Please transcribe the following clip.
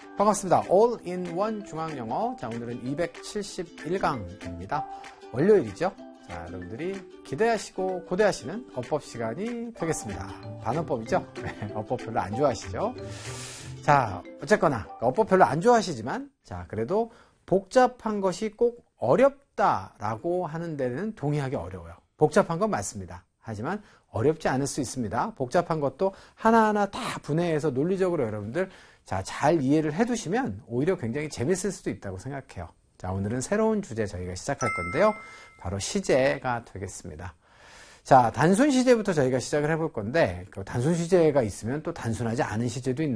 반갑습니다. All-in-One 중앙영어. 자, 오늘은 271강입니다. 월요일이죠. 자, 여러분들이 기대하시고 고대하시는 어법 시간이 되겠습니다. 반어법이죠? 네, 어법 별로 안 좋아하시죠? 자, 어쨌거나 어법 별로 안 좋아하시지만 자, 그래도 복잡한 것이 꼭 어렵다라고 하는 데는 동의하기 어려워요. 복잡한 건 맞습니다. 하지만 어렵지 않을 수 있습니다. 복잡한 것도 하나하나 다 분해해서 논리적으로 여러분들 자, 잘 이해를 해두시면 오히려 굉장히 재밌을 수도 있다고 생각해요. 자, 오늘은 새로운 주제 저희가 시작할 건데요. 바로 시제가 되겠습니다. 자, 단순 시제부터 저희가 시작을 해볼 건데 그 단순 시제가 있으면 또 단순하지 않은 시제도 있는